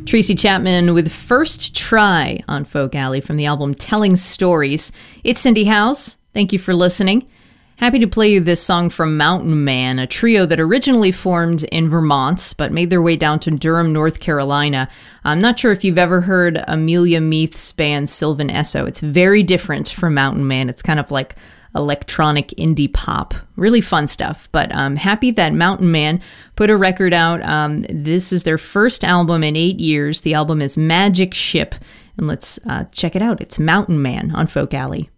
Tracy Chapman with First Try on Folk Alley from the album Telling Stories. It's Cindy House. Thank you for listening. Happy to play you this song from Mountain Man, a trio that originally formed in Vermont, but made their way down to Durham, North Carolina. I'm not sure if you've ever heard Amelia Meath's band Sylvan Esso. It's very different from Mountain Man. It's kind of like electronic indie pop. Really fun stuff. But I'm happy that Mountain Man put a record out. This is their first album in 8 years. The album is Magic Ship. And let's check it out. It's Mountain Man on Folk Alley.